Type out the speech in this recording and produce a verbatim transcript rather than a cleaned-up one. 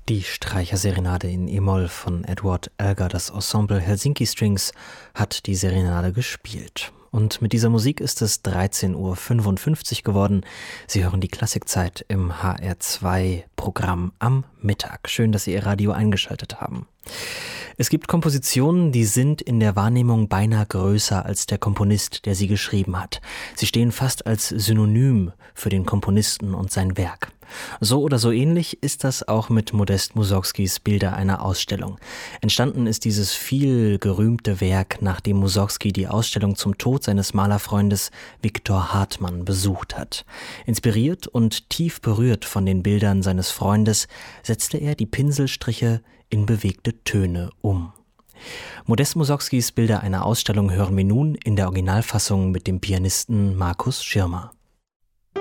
Die Streicherserenade in E-Moll von Edward Elgar, das Ensemble Helsinki Strings, hat die Serenade gespielt. Und mit dieser Musik ist es dreizehn Uhr fünfundfünfzig geworden. Sie hören die Klassikzeit im H R zwei Programm am Mittag. Schön, dass Sie Ihr Radio eingeschaltet haben. Es gibt Kompositionen, die sind in der Wahrnehmung beinahe größer als der Komponist, der sie geschrieben hat. Sie stehen fast als Synonym für den Komponisten und sein Werk. So oder so ähnlich ist das auch mit Modest Mussorgskis Bilder einer Ausstellung. Entstanden ist dieses viel gerühmte Werk, nachdem Mussorgsky die Ausstellung zum Tod seines Malerfreundes Viktor Hartmann besucht hat. Inspiriert und tief berührt von den Bildern seines Freundes setzte er die Pinselstriche in bewegte Töne um. Modest Mussorgskis Bilder einer Ausstellung hören wir nun in der Originalfassung mit dem Pianisten Markus Schirmer.